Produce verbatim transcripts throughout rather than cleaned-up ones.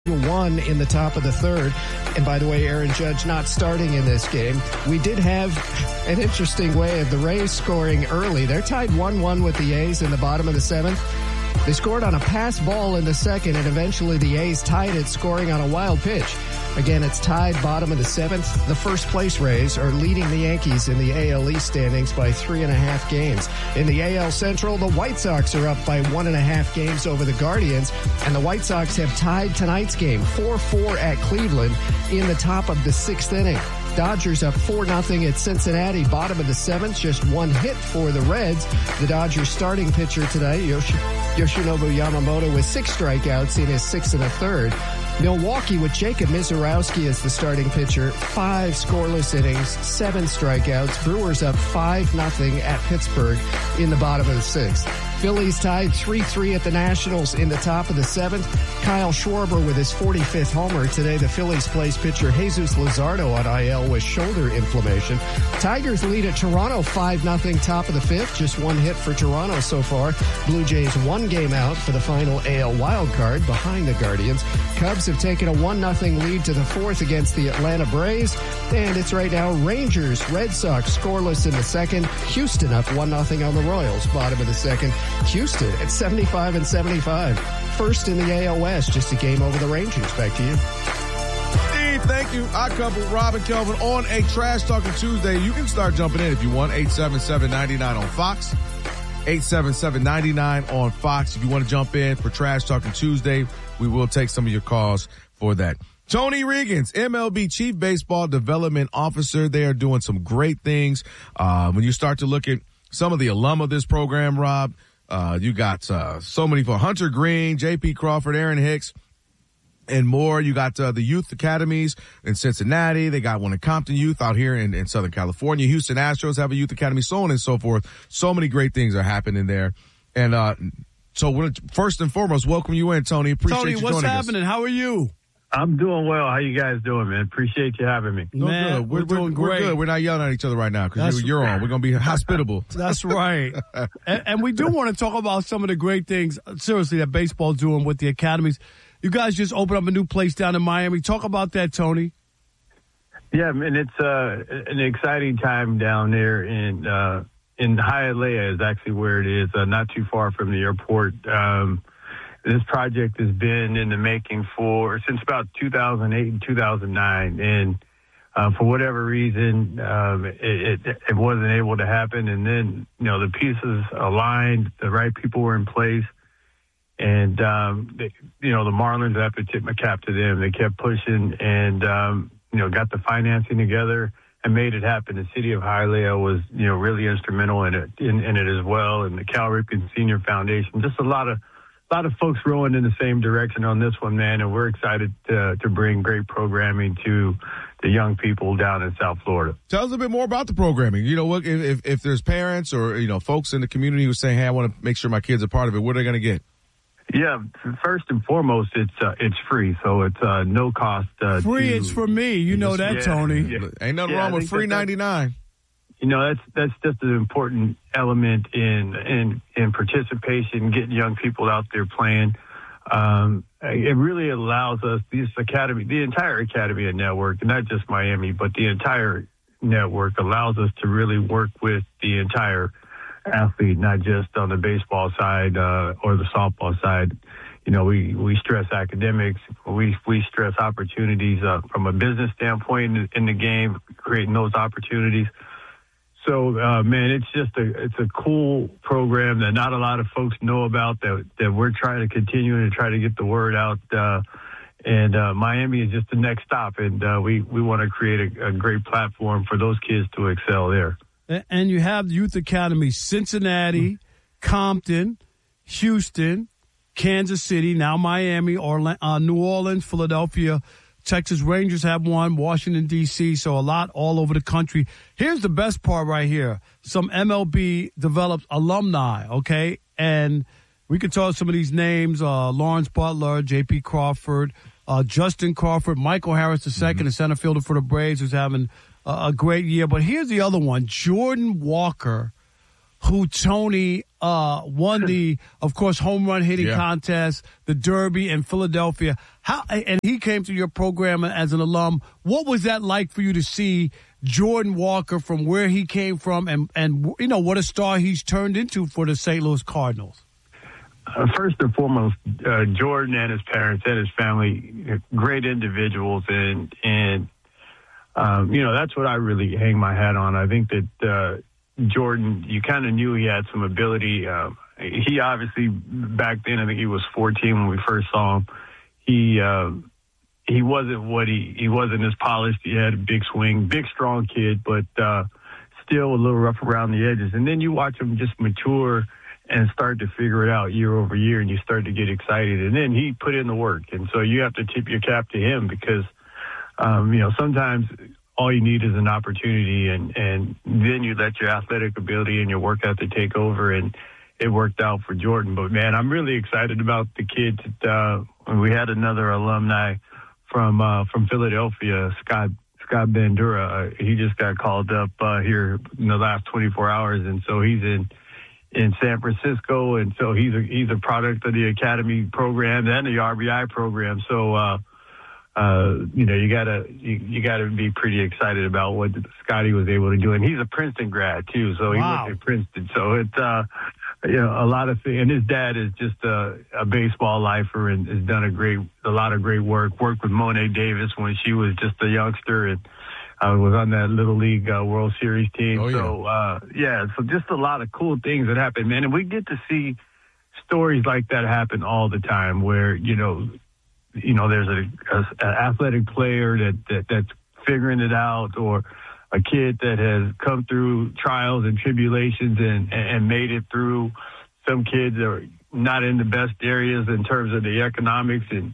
One in the top of the third. And by the way, Aaron Judge not starting in this game. We did have an interesting way of the Rays scoring early. They're tied one one with the A's in the bottom of the seventh. They scored on a pass ball in the second, and eventually the A's tied it, scoring on a wild pitch. Again, it's tied bottom of the seventh. The first place Rays are leading the Yankees in the A L East standings by three and a half games. In the A L Central, the White Sox are up by one and a half games over the Guardians, and the White Sox have tied tonight's game four four at Cleveland in the top of the sixth inning. Dodgers up four nothing at Cincinnati, bottom of the seventh, just one hit for the Reds. The Dodgers starting pitcher today, Yoshi, Yoshinobu Yamamoto, with six strikeouts in his sixth and a third. Milwaukee with Jacob Mizorowski as the starting pitcher, five scoreless innings, seven strikeouts. Brewers up five nothing at Pittsburgh in the bottom of the sixth. Phillies tied three three at the Nationals in the top of the seventh. Kyle Schwarber with his forty-fifth homer. Today, the Phillies place pitcher Jesus Luzardo on I L with shoulder inflammation. Tigers lead at Toronto five nothing top of the fifth. Just one hit for Toronto so far. Blue Jays one game out for the final A L wild card behind the Guardians. Cubs have taken a one nothing lead to the fourth against the Atlanta Braves. And it's right now Rangers, Red Sox scoreless in the second. Houston up one nothing on the Royals, bottom of the second. Houston at seventy-five and seventy-five. First in the A L West, just a game over the Rangers. Back to you. Steve, thank you. I couple Rob and Kelvin on a Trash Talking Tuesday. You can start jumping in if you want. eight seven seven, nine nine on Fox. eight seven seven, nine nine on Fox. If you want to jump in for Trash Talking Tuesday, we will take some of your calls for that. Tony Regans, M L B Chief Baseball Development Officer. They are doing some great things. Uh, when you start to look at some of the alum of this program, Rob, Uh, you got, uh, so many for Hunter Green, J P Crawford, Aaron Hicks, and more. You got, uh, the youth academies in Cincinnati. They got one in Compton Youth out here in, in Southern California. Houston Astros have a youth academy, so on and so forth. So many great things are happening there. And, uh, so we're, first and foremost, welcome you in, Tony. Appreciate Tony, you joining us. Tony, what's happening? How are you? I'm doing well. How you guys doing, man? Appreciate you having me. No, man, good. We're, we're doing we're, great. We're good. We're not yelling at each other right now because you're, you're on. We're going to be hospitable. That's right. and, and we do want to talk about some of the great things, seriously, that baseball's doing with the academies. You guys just opened up a new place down in Miami. Talk about that, Tony. Yeah, man, it's uh, an exciting time down there in uh, in Hialeah is actually where it is, uh, not too far from the airport. Um, this project has been in the making for since about two thousand eight and two thousand nine, and uh, for whatever reason, um, it, it, it wasn't able to happen. And then, you know, the pieces aligned, the right people were in place, and um, they, you know, the Marlins, I have to tip my cap to them. They kept pushing and um, you know, got the financing together and made it happen. The city of Hialeah was, you know, really instrumental in it, in, in it as well. And the Cal Ripken Senior Foundation, just a lot of, a lot of folks rowing in the same direction on this one, man. And we're excited to, to bring great programming to the young people down in South Florida. Tell us a bit more about the programming. You know, what if, if, if there's parents or, you know, folks in the community who are saying, hey, I want to make sure my kids are part of it, what are they going to get? Yeah, first and foremost, it's uh, it's free, so it's uh, no cost. Uh, free, to, it's for me. You know that, yeah, Tony. Yeah. Ain't nothing yeah, wrong with free ninety-nine. You know, that's that's just an important element in in in participation, getting young people out there playing. Um, it really allows us, this academy, the entire academy and network, not just Miami, but the entire network allows us to really work with the entire athlete, not just on the baseball side uh, or the softball side. You know, we, we stress academics, we we stress opportunities uh, from a business standpoint in, in the game, creating those opportunities. So, uh, man, it's just a it's a cool program that not a lot of folks know about, that that we're trying to continue to try to get the word out. Uh, and uh, Miami is just the next stop, and uh, we we want to create a, a great platform for those kids to excel there. And you have youth academies, Cincinnati, Compton, Houston, Kansas City, now Miami, Orlando, uh, New Orleans, Philadelphia, Texas Rangers have one, Washington, D C, so a lot all over the country. Here's the best part right here. Some M L B developed alumni, okay? And we could talk some of these names, uh, Lawrence Butler, J P Crawford, uh, Justin Crawford, Michael Harris the second, mm-hmm. the center fielder for the Braves, who's having a great year. But here's the other one, Jordan Walker, who Tony uh, won the, of course, home run hitting yeah. contest, the Derby in Philadelphia. How and he came to your program as an alum. What was that like for you to see Jordan Walker from where he came from, and and you know what a star he's turned into for the Saint Louis Cardinals? Uh, first and foremost, uh, Jordan and his parents and his family, great individuals, and and um, you know that's what I really hang my hat on. I think that. Uh, Jordan, you kind of knew he had some ability. Uh, he obviously, back then, I think he was fourteen when we first saw him. He uh, he wasn't what he, he wasn't as polished. He had a big swing, big, strong kid, but uh, still a little rough around the edges. And then you watch him just mature and start to figure it out year over year, and you start to get excited. And then he put in the work. And so you have to tip your cap to him because, um, you know, sometimes – all you need is an opportunity, and, and then you let your athletic ability and your work ethic take over, and it worked out for Jordan. But, man, I'm really excited about the kids. Uh, we had another alumni from uh, from Philadelphia, Scott Scott Bandura. Uh, he just got called up uh, here in the last twenty-four hours, and so he's in in San Francisco, and so he's a, he's a product of the academy program and the R B I program. So, uh, Uh, you know, you gotta you, you gotta be pretty excited about what Scotty was able to do, and he's a Princeton grad too, so he wow. went to Princeton. So it's uh, you know a lot of things. And his dad is just a, a baseball lifer and has done a great a lot of great work. Worked with Monet Davis when she was just a youngster, and uh, was on that Little League uh, World Series team. Oh, yeah. So uh, yeah, so just a lot of cool things that happen, man, and we get to see stories like that happen all the time, where you know. You know, there's a, a, a athletic player that, that that's figuring it out, or a kid that has come through trials and tribulations and, and made it through. Some kids are not in the best areas in terms of the economics, and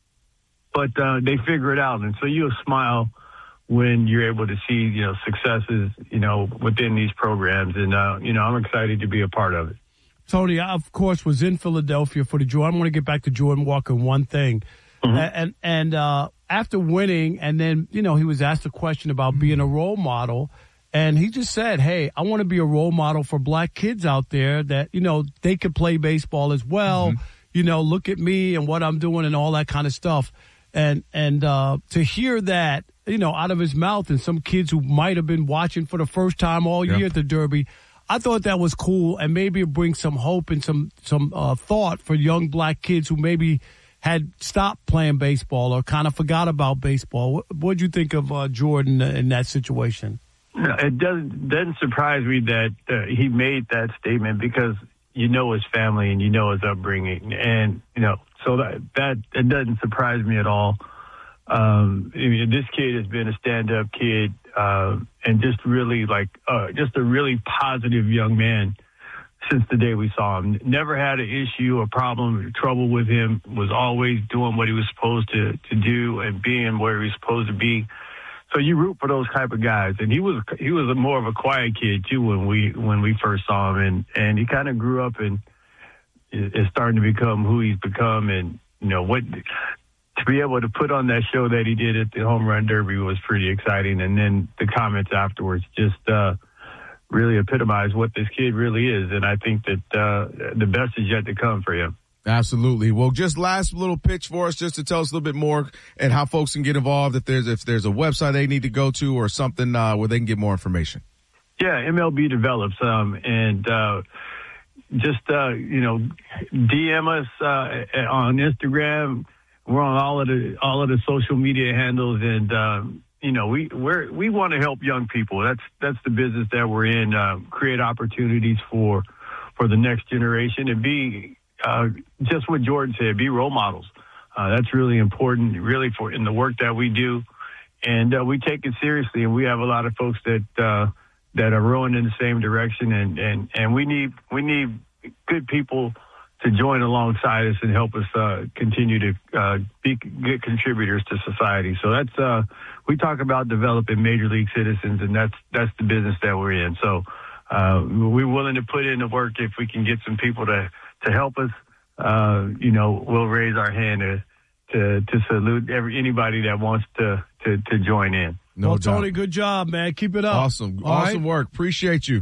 but uh, they figure it out. And so you'll smile when you're able to see, you know, successes, you know, within these programs. And, uh, you know, I'm excited to be a part of it. Tony, I, of course, was in Philadelphia for the Jordan. I want to get back to Jordan Walker one thing. Mm-hmm. And and uh, after winning, and then, you know, he was asked a question about being a role model, and he just said, hey, I want to be a role model for black kids out there that, you know, they could play baseball as well. Mm-hmm. You know, look at me and what I'm doing and all that kind of stuff. And, and uh, to hear that, you know, out of his mouth, and some kids who might have been watching for the first time all year yep. at the Derby, I thought that was cool, and maybe it brings some hope and some, some uh, thought for young black kids who maybe – had stopped playing baseball or kind of forgot about baseball. What what'd you think of uh, Jordan in that situation? No, it doesn't doesn't surprise me that uh, he made that statement, because you know his family and you know his upbringing, and you know so that that it doesn't surprise me at all. Um, I mean, this kid has been a stand-up kid uh, and just really like uh, just a really positive young man since the day we saw him. Never had an issue, a problem, trouble with him. Was always doing what he was supposed to, to do and being where he was supposed to be. So you root for those type of guys. And he was he was a more of a quiet kid too when we when we first saw him, and and he kind of grew up and is starting to become who he's become. And you know what, to be able to put on that show that he did at the Home Run Derby was pretty exciting. And then the comments afterwards just uh, really epitomize what this kid really is. And I think that uh, the best is yet to come for him. Absolutely. Well, just last little pitch for us, just to tell us a little bit more and how folks can get involved. If there's if there's a website they need to go to or something uh, where they can get more information. Yeah, M L B develops, um, and uh, just uh, you know, D M us uh, on Instagram. We're on all of the all of the social media handles, and um, you know, we we're, we want to help young people. That's that's the business that we're in. Uh, create opportunities for for the next generation, and be uh, just what Jordan said. Be role models. Uh, that's really important, really, for in the work that we do, and uh, we take it seriously. And we have a lot of folks that uh, that are rowing in the same direction, and, and, and we need we need good people to join alongside us and help us uh, continue to uh, be good contributors to society. So that's uh, we talk about developing major league citizens, and that's that's the business that we're in. So uh, we're willing to put in the work if we can get some people to to help us. Uh, you know, we'll raise our hand to to, to salute every anybody that wants to to, to join in. No well, Tony, good job, man. Keep it up. Awesome, All awesome right? work. Appreciate you. All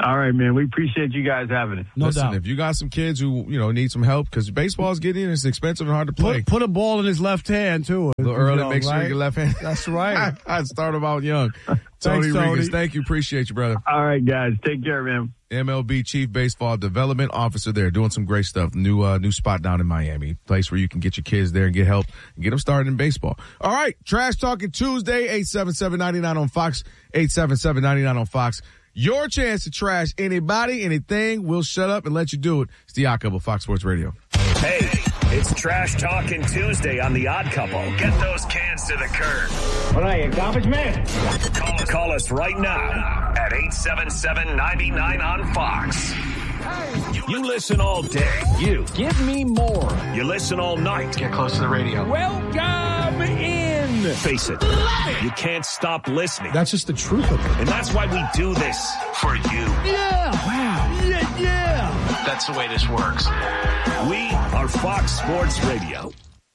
All right, man. We appreciate you guys having us. No Listen, doubt. if you got some kids who, you know, need some help, because baseball's getting, it's expensive and hard to play. Put, put a ball in his left hand, too. A little early, young, make sure right? you get left hand. That's right. I start them out young. Thanks, Tony Tony. Regas, thank you. Appreciate you, brother. All right, guys. Take care, man. M L B Chief Baseball Development Officer there, doing some great stuff. New uh, new spot down in Miami, place where you can get your kids there and get help and get them started in baseball. All right, Trash Talking Tuesday, eight seven seven, nine nine on Fox, eight seven seven, nine nine on Fox. Your chance to trash anybody, anything. We'll shut up and let you do it. It's the Odd Couple, Fox Sports Radio. Hey, it's Trash Talking Tuesday on the Odd Couple. Get those cans to the curb. What are you, garbage man? Call, call us right now at eight seven seven, nine nine on Fox. You, you listen all day. You. Give me more. You listen all night. Get close to the radio. Welcome in. Face it. You can't stop listening. That's just the truth of it. And that's why we do this for you. Yeah. Wow. Yeah, yeah. That's the way this works. We are Fox Sports Radio.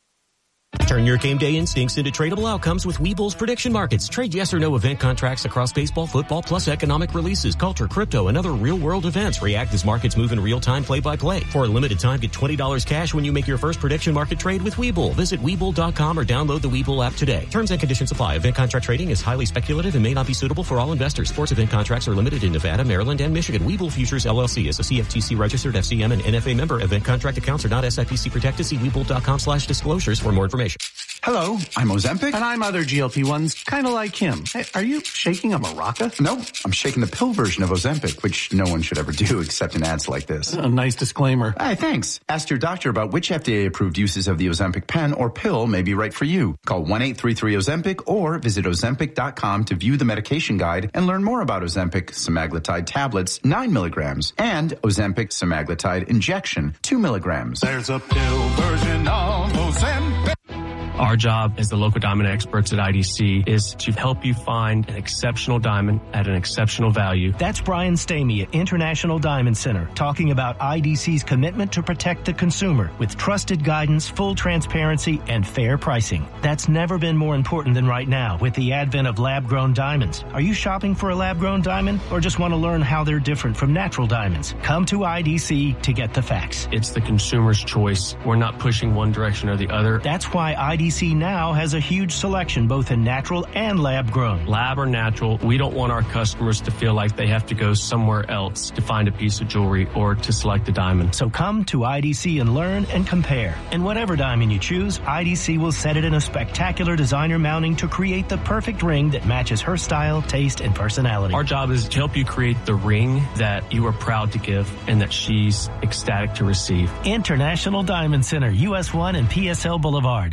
Turn your game day instincts into tradable outcomes with Webull's prediction markets. Trade yes or no event contracts across baseball, football, plus economic releases, culture, crypto, and other real-world events. React as markets move in real time, play-by-play. For a limited time, get twenty dollars cash when you make your first prediction market trade with Webull. Visit Webull dot com or download the Webull app today. Terms and conditions apply. Event contract trading is highly speculative and may not be suitable for all investors. Sports event contracts are limited in Nevada, Maryland, and Michigan. Webull Futures, L L C is a C F T C-registered F C M and N F A member. Event contract accounts are not S I P C protected. See Webull dot com slash disclosures for more information. Hello, I'm Ozempic. And I'm other G L P ones, kind of like him. Hey, are you shaking a maraca? No, I'm shaking the pill version of Ozempic, which no one should ever do except in ads like this. A nice disclaimer. Hey, thanks. Ask your doctor about which F D A-approved uses of the Ozempic pen or pill may be right for you. Call one eight three three Ozempic or visit Ozempic dot com to view the medication guide and learn more about Ozempic semaglutide tablets, nine milligrams, and Ozempic semaglutide injection, two milligrams. There's a pill version of Ozempic. Our job as the local diamond experts at I D C is to help you find an exceptional diamond at an exceptional value. That's Brian Stamey at International Diamond Center talking about I D C's commitment to protect the consumer with trusted guidance, full transparency, and fair pricing. That's never been more important than right now with the advent of lab-grown diamonds. Are you shopping for a lab-grown diamond or just want to learn how they're different from natural diamonds? Come to I D C to get the facts. It's the consumer's choice. We're not pushing one direction or the other. That's why I D C now has a huge selection both in natural and lab-grown. Lab or natural, we don't want our customers to feel like they have to go somewhere else to find a piece of jewelry or to select a diamond. So come to I D C and learn and compare. And whatever diamond you choose, I D C will set it in a spectacular designer mounting to create the perfect ring that matches her style, taste, and personality. Our job is to help you create the ring that you are proud to give and that she's ecstatic to receive. International Diamond Center, U S one and P S L Boulevard.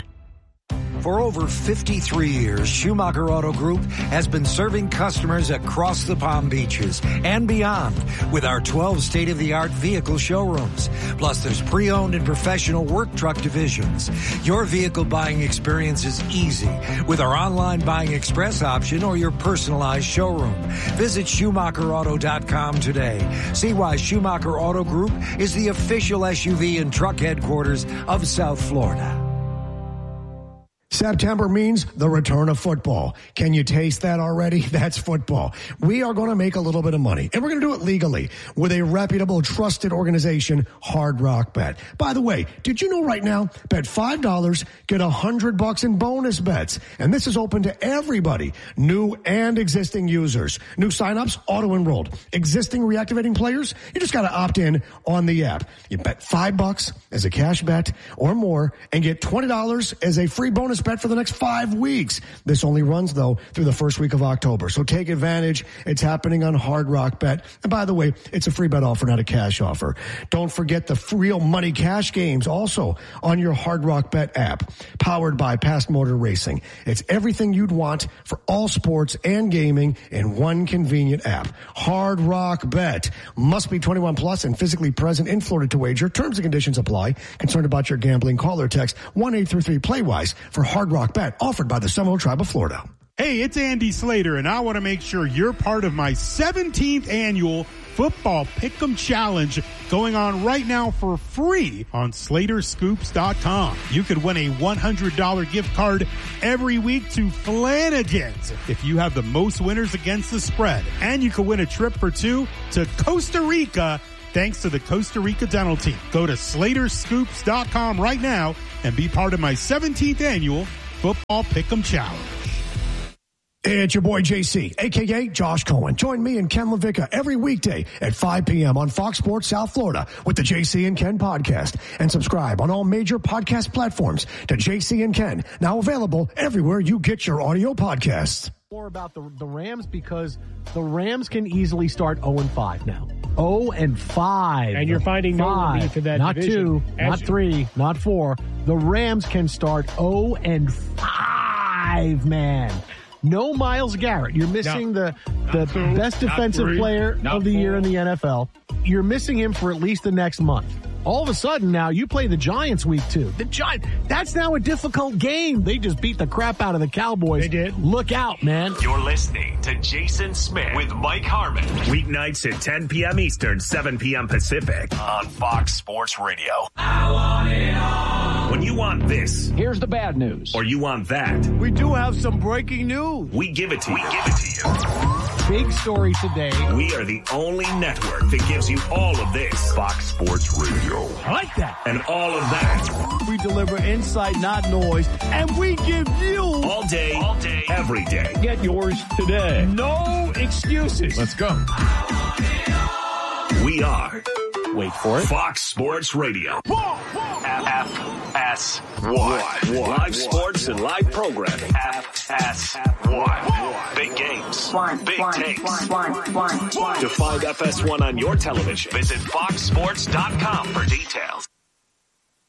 For over fifty-three years, Schumacher Auto Group has been serving customers across the Palm Beaches and beyond with our twelve state-of-the-art vehicle showrooms. Plus, there's pre-owned and professional work truck divisions. Your vehicle buying experience is easy with our online buying express option or your personalized showroom. Visit Schumacher Auto dot com today. See why Schumacher Auto Group is the official S U V and truck headquarters of South Florida. September means the return of football. Can you taste that already? That's football. We are going to make a little bit of money, and we're going to do it legally with a reputable, trusted organization, Hard Rock Bet. By the way, did you know right now, bet five dollars, get one hundred bucks in bonus bets. And this is open to everybody, new and existing users. New signups, auto-enrolled. Existing reactivating players, you just got to opt in on the app. You bet five bucks as a cash bet or more and get twenty dollars as a free bonus bet for the next five weeks. This only runs, though, through the first week of October. So take advantage. It's happening on Hard Rock Bet. And by the way, it's a free bet offer, not a cash offer. Don't forget the real money cash games also on your Hard Rock Bet app, powered by Past Motor Racing. It's everything you'd want for all sports and gaming in one convenient app. Hard Rock Bet. Must be twenty-one plus and physically present in Florida to wager. Terms and conditions apply. Concerned about your gambling? Call or text one eight three three play wise for Hard Rock Bet, offered by the Seminole Tribe of Florida. Hey, it's Andy Slater, and I want to make sure you're part of my seventeenth annual Football Pick'em Challenge going on right now for free on Slater Scoops dot com. You could win a one hundred dollars gift card every week to Flanagan's if you have the most winners against the spread. And you could win a trip for two to Costa Rica thanks to the Costa Rica Dental Team. Go to Slater Scoops dot com right now and be part of my seventeenth annual Football Pick'em Challenge. It's your boy J C, a k a. Josh Cohen. Join me and Ken LaVicka every weekday at five p.m. on Fox Sports South Florida with the J C and Ken podcast. And subscribe on all major podcast platforms to J C and Ken, now available everywhere you get your audio podcasts. More about the, the Rams because the Rams can easily start oh and five now. oh and five. And you're finding no five. relief in that Not division. two, As not you- three, not four. The Rams can start oh and five, man. No Myles Garrett. You're missing No. the the two, best not defensive three, player not of the year four. in the N F L. You're missing him for at least the next month. All of a sudden now you play the Giants week two. The Giants, that's now a difficult game. They just beat the crap out of the Cowboys. They did. Look out, man. You're listening to Jason Smith with Mike Harmon. Weeknights at ten p.m. Eastern, seven p.m. Pacific on Fox Sports Radio. I want it all. When you want this, Here's the bad news. or you want that, We do have some breaking news. we give it to you. We give it to you. Big story today. We are the only network that gives you all of this. Fox Sports Radio. I like that. And all of that. We deliver insight, not noise, and we give you All day, all day, every day. Get yours today. No excuses. Let's go. We are Wait for it. Fox Sports Radio. F S one. Live sports and live programming. F S one. Big games. Big takes. To find F S one on your television, visit fox sports dot com for details.